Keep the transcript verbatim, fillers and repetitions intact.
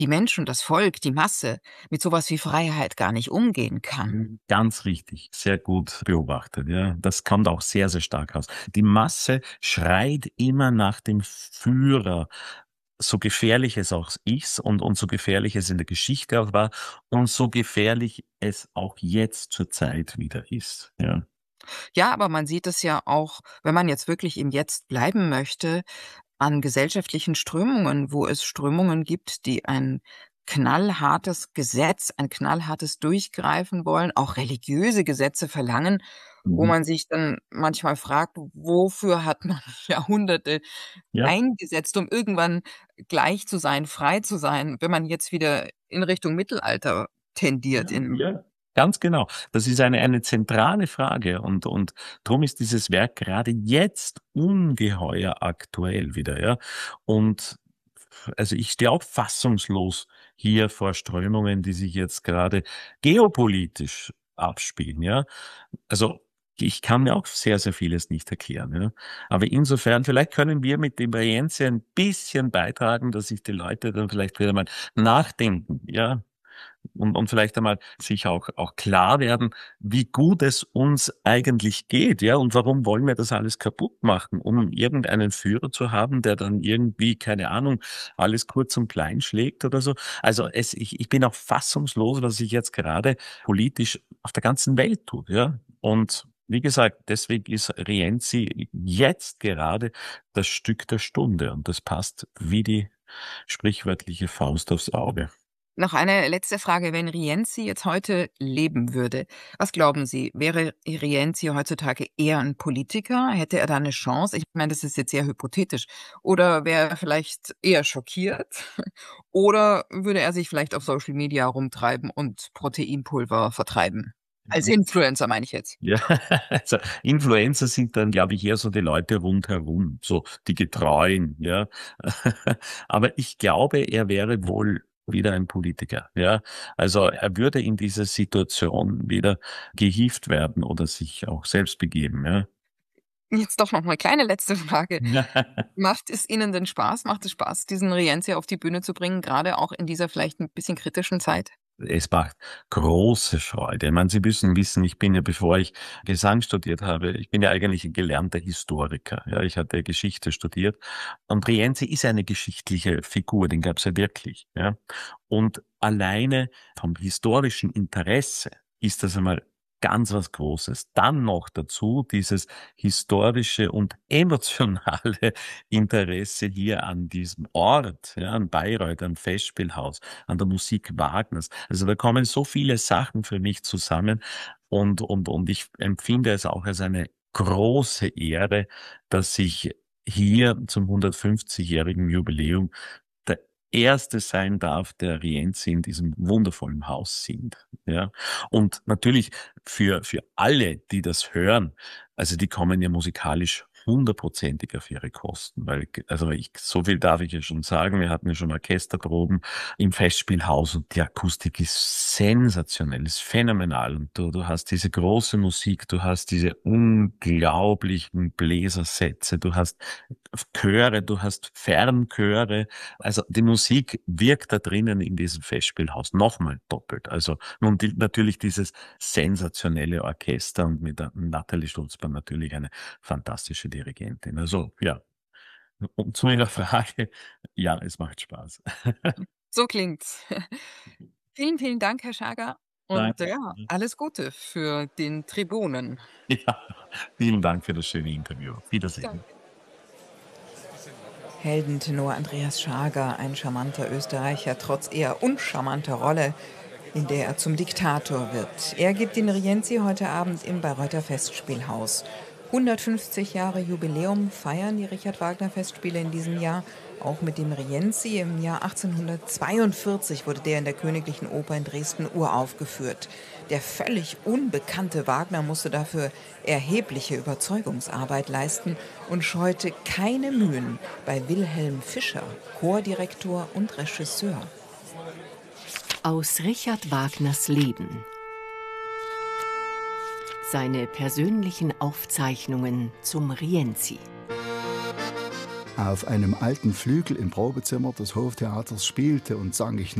die Menschen, das Volk, die Masse mit sowas wie Freiheit gar nicht umgehen kann. Mhm. Ganz richtig, sehr gut beobachtet, ja. Das kommt auch sehr, sehr stark raus. Die Masse schreit immer nach dem Führer, so gefährlich es auch ist und und so gefährlich es in der Geschichte auch war und so gefährlich es auch jetzt zur Zeit wieder ist, ja. Ja, aber man sieht es ja auch, wenn man jetzt wirklich im Jetzt bleiben möchte, an gesellschaftlichen Strömungen, wo es Strömungen gibt, die ein knallhartes Gesetz, ein knallhartes Durchgreifen wollen, auch religiöse Gesetze verlangen, wo Mhm. man sich dann manchmal fragt: „Wofür hat man Jahrhunderte Ja. eingesetzt, um irgendwann gleich zu sein, frei zu sein?“ Wenn man jetzt wieder in Richtung Mittelalter Ja, tendiert in ja, ganz genau. Das ist eine eine zentrale Frage und und drum ist dieses Werk gerade jetzt ungeheuer aktuell wieder, ja. Und also, ich stehe auch fassungslos hier vor Strömungen, die sich jetzt gerade geopolitisch abspielen, ja. Also, ich kann mir auch sehr, sehr vieles nicht erklären, ja. Aber insofern vielleicht können wir mit dem Rienzi ein bisschen beitragen, dass sich die Leute dann vielleicht wieder mal nachdenken, ja, und und vielleicht einmal sich auch auch klar werden, wie gut es uns eigentlich geht, ja, und warum wollen wir das alles kaputt machen, um irgendeinen Führer zu haben, der dann irgendwie, keine Ahnung, alles kurz und klein schlägt oder so. Also, es ich ich bin auch fassungslos, was sich jetzt gerade politisch auf der ganzen Welt tut, ja. Und wie gesagt, deswegen ist Rienzi jetzt gerade das Stück der Stunde und das passt wie die sprichwörtliche Faust aufs Auge. Noch eine letzte Frage. Wenn Rienzi jetzt heute leben würde, was glauben Sie, wäre Rienzi heutzutage eher ein Politiker? Hätte er da eine Chance? Ich meine, das ist jetzt sehr hypothetisch. Oder wäre er vielleicht eher schockiert? Oder würde er sich vielleicht auf Social Media rumtreiben und Proteinpulver vertreiben? Als Influencer meine ich jetzt. Ja, also Influencer sind dann, glaube ich, eher so die Leute rundherum, so die Getreuen, ja. Aber ich glaube, er wäre wohl wieder ein Politiker, ja. Also er würde in diese Situation wieder gehievt werden oder sich auch selbst begeben, ja. Jetzt doch noch mal kleine letzte Frage. Macht es Ihnen denn Spaß? Macht es Spaß, diesen Rienzi auf die Bühne zu bringen, gerade auch in dieser vielleicht ein bisschen kritischen Zeit? Es macht große Freude. Ich meine, Sie müssen wissen, ich bin ja, bevor ich Gesang studiert habe, ich bin ja eigentlich ein gelernter Historiker. Ja, ich hatte Geschichte studiert. Und Rienzi ist eine geschichtliche Figur, den gab's ja wirklich. Ja. Und alleine vom historischen Interesse ist das einmal ganz was Großes. Dann noch dazu dieses historische und emotionale Interesse hier an diesem Ort, ja, an Bayreuth, am Festspielhaus, an der Musik Wagners. Also da kommen so viele Sachen für mich zusammen und, und, und ich empfinde es auch als eine große Ehre, dass ich hier zum hundertfünfzigjährigen Jubiläum der Erste sein darf, der Rienzi in diesem wundervollen Haus singt. Ja. Und natürlich für, für alle, die das hören, also die kommen ja musikalisch hundertprozentig auf ihre Kosten, weil, also ich, so viel darf ich ja schon sagen, wir hatten ja schon Orchesterproben im Festspielhaus und die Akustik ist sensationell, ist phänomenal und du, du hast diese große Musik, du hast diese unglaublichen Bläsersätze, du hast Chöre, du hast Fernchöre, also die Musik wirkt da drinnen in diesem Festspielhaus nochmal doppelt. Also nun die, natürlich dieses sensationelle Orchester und mit der Nathalie Stutzmann natürlich eine fantastische Dirigentin. Also ja, um zu Ihrer Frage, ja, es macht Spaß. So klingt's. Vielen, vielen Dank, Herr Schager. Und, äh, Danke. ja, alles Gute für den Tribunen. Ja, vielen Dank für das schöne Interview. Auf Wiedersehen. Danke. Heldentenor Andreas Schager, ein charmanter Österreicher, trotz eher uncharmanter Rolle, in der er zum Diktator wird. Er gibt den Rienzi heute Abend im Bayreuther Festspielhaus. hundertfünfzig Jahre Jubiläum feiern die Richard Wagner Festspiele in diesem Jahr. Auch mit dem Rienzi. Im Jahr achtzehnhundertzweiundvierzig wurde der in der Königlichen Oper in Dresden uraufgeführt. Der völlig unbekannte Wagner musste dafür erhebliche Überzeugungsarbeit leisten und scheute keine Mühen bei Wilhelm Fischer, Chordirektor und Regisseur. Aus Richard Wagners Leben. Seine persönlichen Aufzeichnungen zum Rienzi. auf einem alten Flügel im Probezimmer des Hoftheaters spielte und sang ich